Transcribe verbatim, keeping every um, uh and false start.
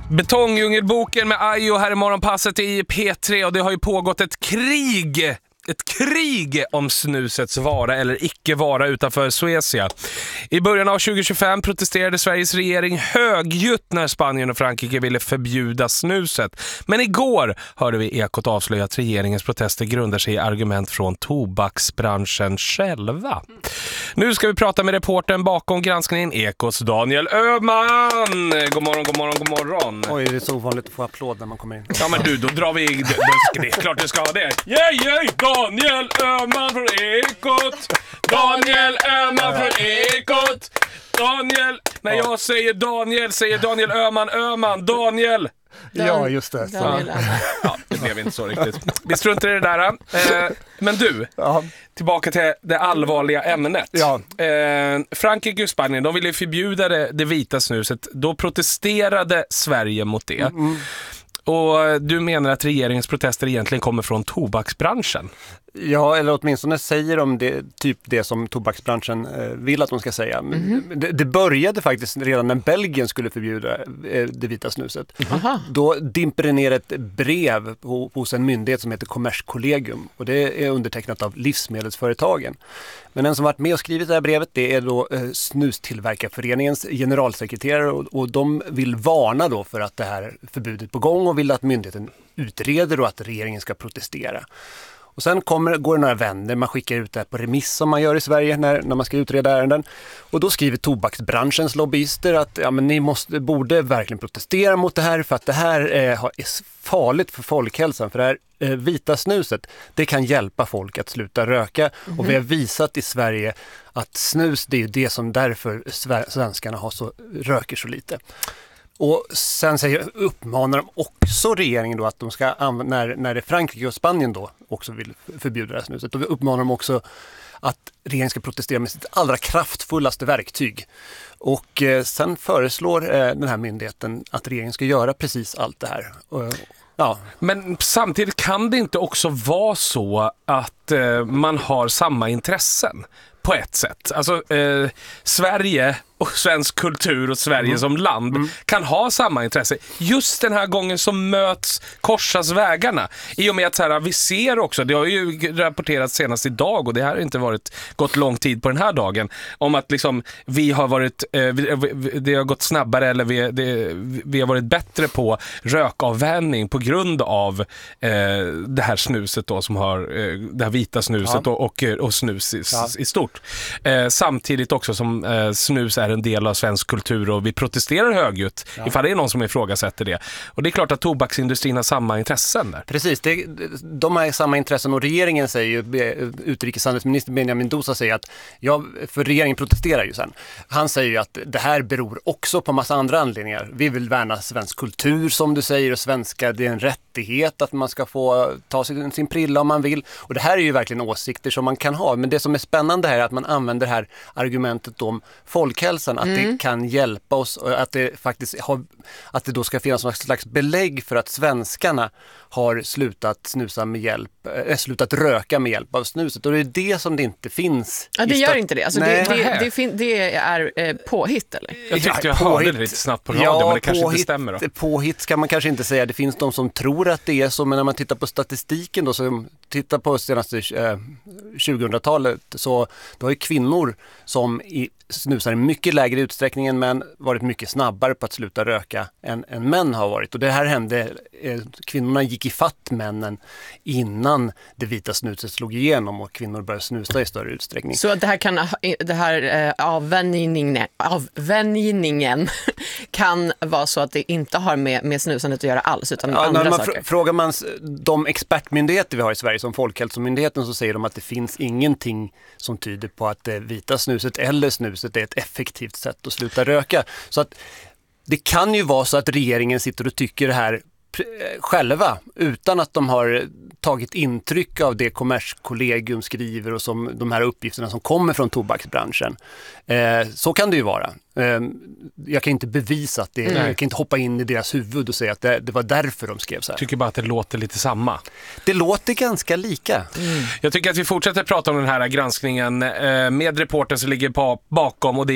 Betongdjungelboken med Ayo här i morgonpasset i P tre, och det har ju pågått ett krig Ett krig om snusets vara eller icke vara utanför Suecia. I början av tjugo tjugofem protesterade Sveriges regering högljutt när Spanien och Frankrike ville förbjuda snuset. Men igår hörde vi Ekot avslöja att regeringens protester grundar sig i argument från tobaksbranschen själva. Nu ska vi prata med reportern bakom granskningen, Ekots Daniel Öhman. God morgon, god morgon, god morgon. Oj, det är så ovanligt att få applåd när man kommer in. Ja, men du, då drar vi... Då, då, det är klart du ska ha det. Yeah, yeah, Daniel Öhman från Ekot. Daniel Öhman från Ekot. Daniel... När jag säger Daniel, säger Daniel Öhman, Öhman, Daniel. Ja, just det. Ja. Ja, det blev inte så riktigt. Vi struntar i det där. Eh, men du, ja. Tillbaka till det allvarliga ämnet. Ja. Eh, Frankrike och Spanien, de ville förbjuda det, det vita snuset. Då protesterade Sverige mot det. Mm. Och du menar att regeringens protester egentligen kommer från tobaksbranschen? Ja, eller åtminstone säger de det, typ det som tobaksbranschen eh, vill att de ska säga. Mm-hmm. Det, det började faktiskt redan när Belgien skulle förbjuda eh, det vita snuset. Mm-hmm. Då dimper det ner ett brev på, hos en myndighet som heter Kommerskollegium. Och det är undertecknat av livsmedelsföretagen. Men den som varit med och skrivit det här brevet, det är då eh, Snustillverkarföreningens generalsekreterare. Och, och de vill varna då för att det här förbudet på gång och vill att myndigheten utreder och att regeringen ska protestera. Och sen kommer, går det några vänder, man skickar ut det här på remiss som man gör i Sverige när, när man ska utreda ärenden. Och då skriver tobaksbranschens lobbyister att ja, men ni måste, borde verkligen protestera mot det här för att det här eh, är farligt för folkhälsan. För det här eh, vita snuset, det kan hjälpa folk att sluta röka. Mm-hmm. Och vi har visat i Sverige att snus, det är ju det som därför svenskarna har så, röker så lite. Och sen säger, uppmanar de också regeringen då att de ska använda, när, när det är Frankrike och Spanien då också vill förbjuda det här snuset, då uppmanar de också att regeringen ska protestera med sitt allra kraftfullaste verktyg. Och eh, sen föreslår eh, den här myndigheten att regeringen ska göra precis allt det här. Och, ja. Men samtidigt kan det inte också vara så att eh, man har samma intressen på ett sätt. Alltså eh, Sverige och svensk kultur och Sverige mm. som land mm. kan ha samma intresse. Just den här gången som möts, korsas vägarna. I och med att så här, vi ser också, det har ju rapporterats senast idag och det har inte varit gått lång tid på den här dagen, om att liksom vi har varit eh, vi, det har gått snabbare eller vi, det, vi har varit bättre på rökavvänjning på grund av eh, det här snuset då som har eh, det här vita snuset ja. och, och, och snus i, ja. i stort. Eh, samtidigt också som eh, snus är en del av svensk kultur och vi protesterar högljutt ja. ifall det är någon som ifrågasätter det. Och det är klart att tobaksindustrin har samma intressen där. Precis, det, de har samma intressen och regeringen säger ju, utrikeshandelsminister Benjamin Mendoza säger att, ja, för regeringen protesterar ju sen. Han säger ju att det här beror också på massa andra anledningar. Vi vill värna svensk kultur som du säger och svenska, det är en rättighet att man ska få ta sin, sin prilla om man vill. Och det här är ju verkligen åsikter som man kan ha. Men det som är spännande här är att man använder det här argumentet om folkhälsa, att mm. det kan hjälpa oss och att det faktiskt har, att det då ska finnas något slags belägg för att svenskarna har slutat snusa med hjälp, äh, slutat röka med hjälp av snuset. Och det är det som det inte finns. Ja, det gör stat- inte det. Alltså det, det, det, fin- det är eh, påhitt, eller? Jag tyckte jag ja, hörde det lite snabbt på radio, ja, men det kanske påhitt, inte stämmer då. Påhitt ska man kanske inte säga. Det finns de som tror att det är så, men när man tittar på statistiken då, så tittar på senaste eh, tjugohundratalet, så då har ju kvinnor som i snusar i mycket lägre utsträckning än män varit mycket snabbare på att sluta röka än, än män har varit. Och det här hände, eh, kvinnorna gick i fatt männen innan det vita snuset slog igenom och kvinnor började snusa i större utsträckning. Så det här, kan, det här eh, avvänjningen, avvänjningen kan vara så att det inte har med, med snusandet att göra alls, utan ja, andra när man saker? Fr- frågar man de expertmyndigheter vi har i Sverige som Folkhälsomyndigheten, så säger de att det finns ingenting som tyder på att det vita snuset eller snuset är ett effektivt sätt att sluta röka. Så att det kan ju vara så att regeringen sitter och tycker det här själva utan att de har tagit intryck av det Kommerskollegium skriver och som de här uppgifterna som kommer från tobaksbranschen. Eh, så kan det ju vara. Eh, jag kan inte bevisa att det, mm. jag kan inte hoppa in i deras huvud och säga att det, det var därför de skrev så här. Jag tycker bara att det låter lite samma. Det låter ganska lika. Mm. Jag tycker att vi fortsätter prata om den här granskningen eh, med reportern som ligger på, bakom, och det